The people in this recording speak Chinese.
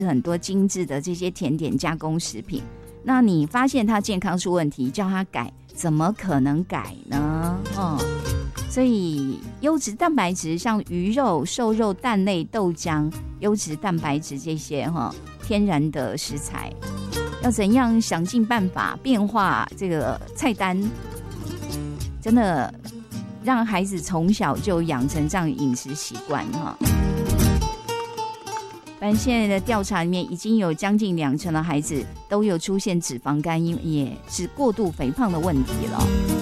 很多精致的这些甜点加工食品，那你发现他健康出问题，叫他改，怎么可能改呢？所以优质蛋白质像鱼肉、瘦肉、蛋类、豆浆，优质蛋白质这些天然的食材，要怎样想尽办法变化这个菜单，真的让孩子从小就养成这样的饮食习惯但现在的调查里面，已经有将近20%的孩子都有出现脂肪肝，也是过度肥胖的问题了。